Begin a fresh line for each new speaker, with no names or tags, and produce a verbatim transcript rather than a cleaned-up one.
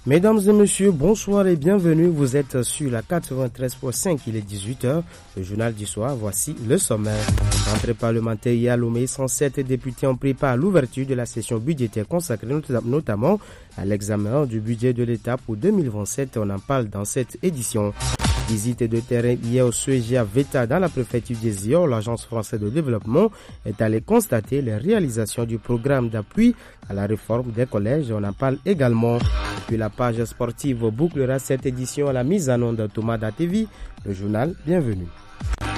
Mesdames et messieurs, bonsoir et bienvenue. Vous êtes sur la quatre-vingt-treize point cinq, il est dix-huit heures. Le journal du soir, voici le sommaire. Rentrée parlementaire hier à Lomé, cent sept députés ont pris part à l'ouverture de la session budgétaire consacrée notamment à l'examen du budget de l'État pour deux mille vingt-sept. On en parle dans cette édition. Visite de terrain hier au C E G A Veta dans la préfecture des Iors. L'Agence française de développement est allée constater les réalisations du programme d'appui à la réforme des collèges. On en parle également. Puis la page sportive bouclera cette édition à la mise en onde de Thomas Datevi. Le journal, bienvenue.